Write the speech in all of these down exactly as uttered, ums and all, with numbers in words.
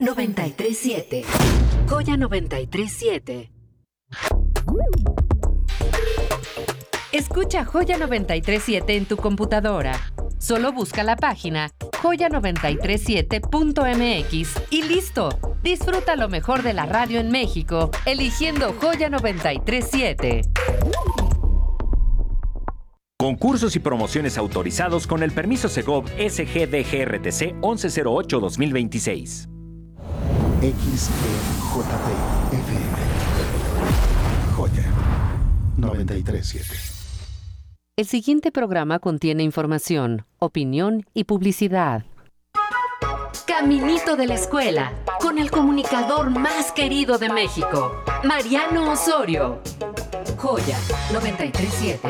noventa y tres siete. Joya noventa y tres siete. Escucha Joya noventa y tres siete en tu computadora. Solo busca la página joya noventa y tres siete punto m x y listo. Disfruta lo mejor de la radio en México, eligiendo Joya noventa y tres siete. Concursos y promociones autorizados con el permiso Segov S G D G R T C once cero ocho dos mil veintiséis. X E J P F M. Joya noventa y tres siete. El siguiente programa contiene información, opinión y publicidad. Caminito de la Escuela, con el comunicador más querido de México, Mariano Osorio. Joya noventa y tres siete.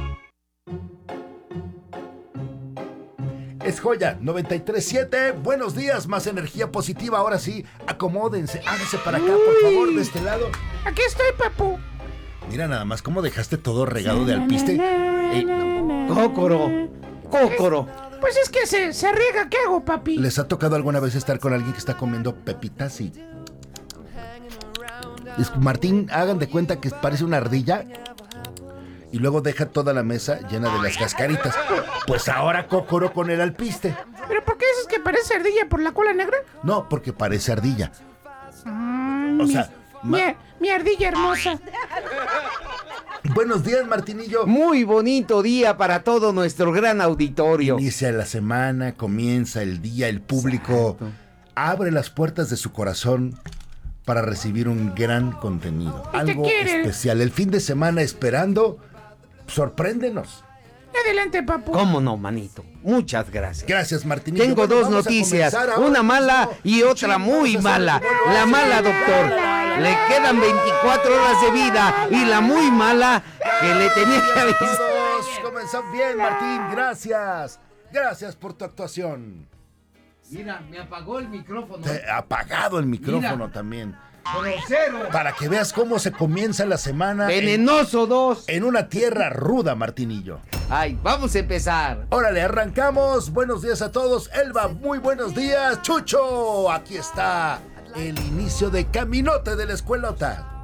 Es Joya noventa y tres siete. Buenos días, más energía positiva. Ahora sí, acomódense, háganse para acá, por favor, de este lado. Aquí estoy, papu. Mira nada más cómo dejaste todo regado de alpiste. Eh, Cócoro, cócoro. Pues es que se, se riega, ¿qué hago, papi? ¿Les ha tocado alguna vez estar con alguien que está comiendo pepitas y... Es, Martín, hagan de cuenta que parece una ardilla y luego deja toda la mesa llena de las cascaritas. Pues ahora cócoro con el alpiste. ¿Pero por qué dices que parece ardilla por la cola negra? No, porque parece ardilla. Mm, O mi, sea... mi, Ma- mi ardilla hermosa. Buenos días, Martinillo. Muy bonito día para todo nuestro gran auditorio. Inicia la semana, comienza el día, el público Exacto. abre las puertas de su corazón para recibir un gran contenido, ¿Y qué algo quiere? especial. El fin de semana esperando, sorpréndenos. Adelante, papu. ¿Cómo no, manito? Muchas gracias. Gracias, Martinillo. Tengo Bueno, dos vamos a noticias, comenzar ahora una mala mismo. y otra Sí, muy vamos a hacer- mala. bueno, La sí, mala, la doctor, mala, le quedan veinticuatro horas de vida y la muy mala que le tenía que Gracias a avisar. todos. Comenzamos bien, Martín. Gracias. Gracias por tu actuación. Mira, me apagó el micrófono. Te ha apagado el micrófono Mira. también. Grosero. Para que veas cómo se comienza la semana en, Venenoso dos. en una tierra ruda, Martinillo. Ay, vamos a empezar. Órale, arrancamos. Buenos días a todos. Elba, muy buenos días. Chucho, aquí está el inicio de Caminote de la Escuelota.